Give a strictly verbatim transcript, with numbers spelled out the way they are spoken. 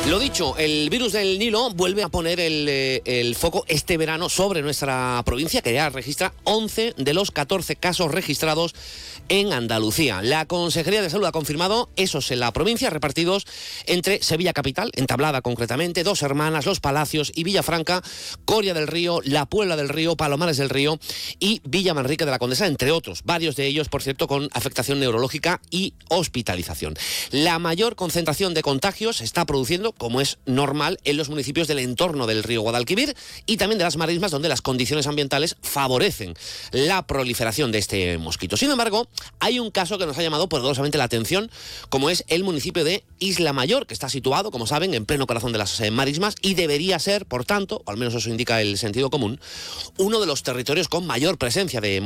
Lo dicho, el virus del Nilo vuelve a poner el, el foco este verano sobre nuestra provincia, que ya registra once de los catorce casos registrados en Andalucía. La Consejería de Salud ha confirmado esos en la provincia, repartidos entre Sevilla Capital, Entablada concretamente, Dos Hermanas, Los Palacios y Villafranca, Coria del Río, La Puebla del Río, Palomares del Río y Villa Manrique de la Condesa, entre otros. Varios de ellos, por cierto, con afectación neurológica y hospitalización. La mayor concentración de contagios se está produciendo, como es normal, en los municipios del entorno del río Guadalquivir y también de las marismas, donde las condiciones ambientales favorecen la proliferación de este mosquito. Sin embargo, hay un caso que nos ha llamado poderosamente la atención, como es el municipio de Isla Mayor, que está situado, como saben, en pleno corazón de las marismas y debería ser, por tanto, o al menos eso indica el sentido común, uno de los territorios con mayor presencia de